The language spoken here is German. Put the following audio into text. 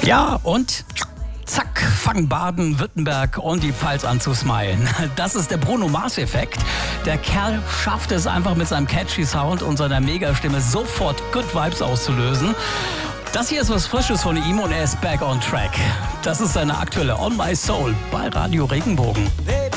Ja, und zack, fangen Baden-Württemberg und die Pfalz an zu smilen. Das ist der Bruno Mars-Effekt. Der Kerl schafft es einfach mit seinem catchy Sound und seiner Megastimme sofort Good Vibes auszulösen. Das hier ist was Frisches von ihm und er ist back on track. Das ist seine aktuelle On My Soul bei Radio Regenbogen.